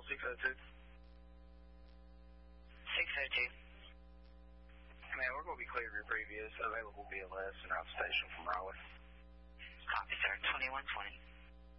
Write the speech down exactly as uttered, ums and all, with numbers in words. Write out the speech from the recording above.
six oh two. six oh two. Man, we're going to be clear of your previous available B L S and outstation from Raleigh. Copy, sir. twenty-one twenty.